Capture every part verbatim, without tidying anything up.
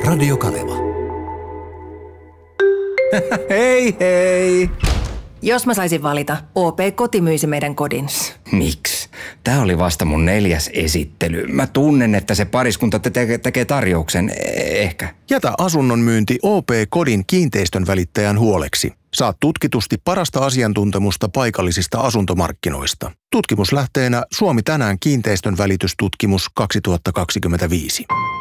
Radio Kaleva. Hei hei! Jos mä saisin valita, O P-koti myisi meidän kodin. Miksi? Tää oli vasta mun neljäs esittely. Mä tunnen, että se pariskunta te- tekee tarjouksen. Ehkä. Jätä asunnon myynti O P-kodin kiinteistön välittäjän huoleksi. Saat tutkitusti parasta asiantuntemusta paikallisista asuntomarkkinoista. Tutkimuslähteenä Suomi tänään kiinteistön välitystutkimus kaksituhattakaksikymmentäviisi.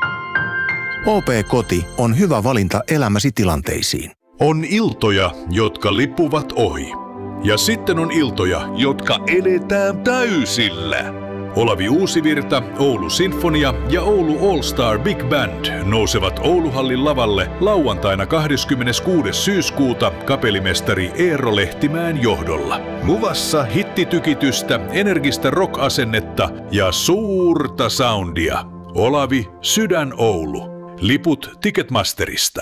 O P-koti on hyvä valinta elämäsi tilanteisiin. On iltoja, jotka lippuvat ohi. Ja sitten on iltoja, jotka eletään täysillä. Olavi Uusivirta, Oulu Sinfonia ja Oulu All Star Big Band nousevat Ouluhallin lavalle lauantaina kahdeskymmeneskuudes syyskuuta kapellimestari Eero Lehtimäen johdolla. Luvassa hittitykitystä, energistä rock-asennetta ja suurta soundia. Olavi, Sydän Oulu. Liput Ticketmasterista.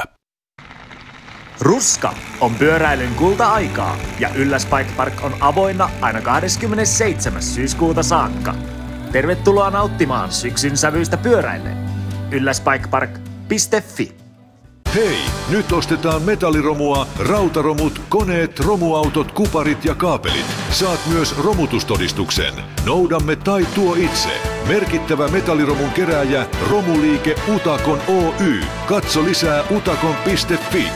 Ruska on pyöräilyn kulta-aikaa ja Ylläs Bike Park on avoinna aina kahdeskymmenesseitsemäs syyskuuta saakka. Tervetuloa nauttimaan syksyn sävyistä pyöräillen. ylläsbikepark piste fi. Hei, nyt ostetaan metalliromua, rautaromut, koneet, romuautot, kuparit ja kaapelit. Saat myös romutustodistuksen. Noudamme tai tuo itse. Merkittävä metalliromun kerääjä Romuliike Utakon Oy. Katso lisää utakon piste fi.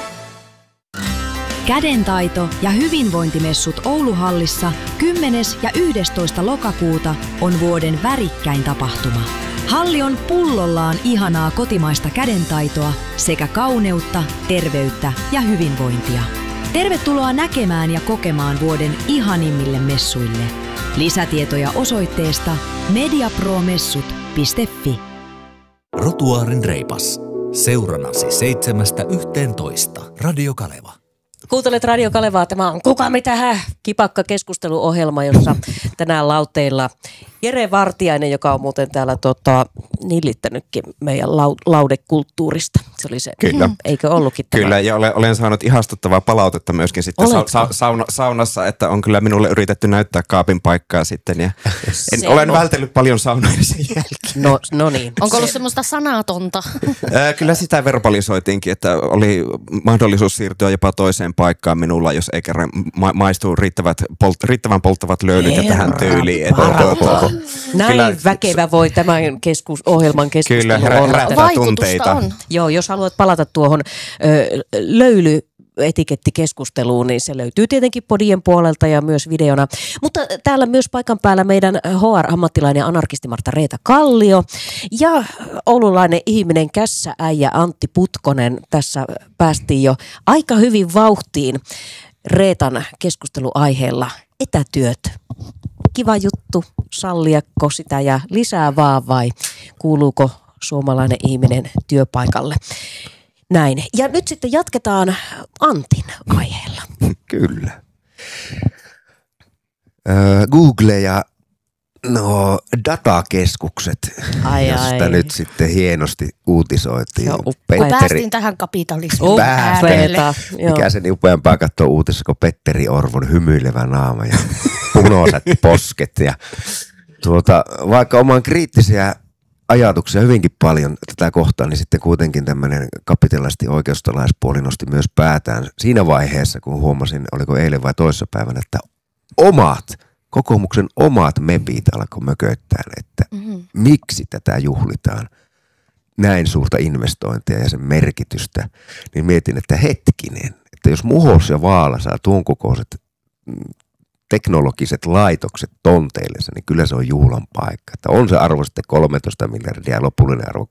Kädentaito- ja hyvinvointimessut Ouluhallissa kymmenes ja yhdestoista lokakuuta on vuoden värikkäin tapahtuma. Halli on pullollaan ihanaa kotimaista kädentaitoa sekä kauneutta, terveyttä ja hyvinvointia. Tervetuloa näkemään ja kokemaan vuoden ihanimmille messuille. Lisätietoja osoitteesta mediapromessut piste fi. Rotuaarin reipas. Seuranasi seitsemästä yhteentoista. Radio Kaleva. Kuuntelet Radio Kalevaa. Tämä on Kuka mitä hä? Kipakka keskusteluohjelma, jossa tänään lauteilla Jere Vartiainen, joka on muuten täällä tota, nillittänytkin meidän lau- laudekulttuurista. Se oli se, Kyllä. Eikö ollutkin tämä? Kyllä, ja olen, olen saanut ihastuttavaa palautetta myöskin sitten sa- sa- sauna, saunassa, että on kyllä minulle yritetty näyttää kaapin paikkaa sitten. Ja en, olen vältellyt paljon saunoja sen jälkeen. No, no niin. Onko ollut semmoista sanatonta? Kyllä sitä verbalisoitiinkin, että oli mahdollisuus siirtyä jopa toiseen paikkaan minulla, jos ei kerran ma- maistuu riittävät, polt- riittävän polttavat löylyt ja tähän tyyliin. Että, tuota, näin kyllä, väkevä voi tämän keskus, ohjelman keskustelu kyllä, herä, olla. herättää tunteita. On. Joo, jos haluat palata tuohon ö, löyly etikettikeskusteluun, niin se löytyy tietenkin podien puolelta ja myös videona. Mutta täällä myös paikan päällä meidän H R-ammattilainen ja anarkisti Martta Reeta Kallio ja oululainen ihminen kässääijä Antti Putkonen. Tässä päästiin jo aika hyvin vauhtiin Reetan keskusteluaiheella etätyöt. Kiva juttu, salliako sitä ja lisää vaan vai kuuluuko suomalainen ihminen työpaikalle? Näin. Ja nyt sitten jatketaan Antin aiheella. Kyllä. Öö, Google ja no, datakeskukset, ai, josta ai. nyt sitten hienosti uutisoitiin. Kun päästiin tähän kapitalismiin. Upeeta. Mikä se niin upeampaa katsoa uutisessa, kun Petteri Orvon hymyilevä naama ja punoiset posket. Ja, tuota, vaikka oman kriittisiä ajatuksia hyvinkin paljon tätä kohtaa, niin sitten kuitenkin tämmöinen kapitalisti oikeistolaispuoli nosti myös päätään siinä vaiheessa, kun huomasin, oliko eilen vai toissapäivänä, että omat, kokoomuksen omat mepit alkoi mököittää, että mm-hmm. miksi tätä juhlitaan näin suurta investointia ja sen merkitystä, niin mietin, että hetkinen, että jos Muhos ja Vaala saa tuon kokoiset teknologiset laitokset tonteillensa, niin kyllä se on juhlan paikka. Että on se arvo sitten kolmetoista miljardia ja lopullinen arvo